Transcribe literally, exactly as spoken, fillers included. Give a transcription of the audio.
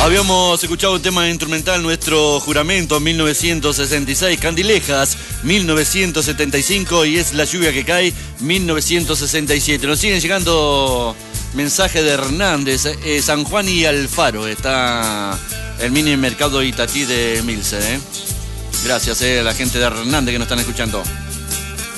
Habíamos escuchado un tema instrumental, Nuestro Juramento, mil novecientos sesenta y seis, Candilejas, mil novecientos setenta y cinco, y Es la lluvia que cae, mil novecientos sesenta y siete. Nos siguen llegando mensajes de Hernández, eh, San Juan y Alfaro, está el mini mercado Itatí de Milce. Eh. Gracias eh, a la gente de Hernández que nos están escuchando.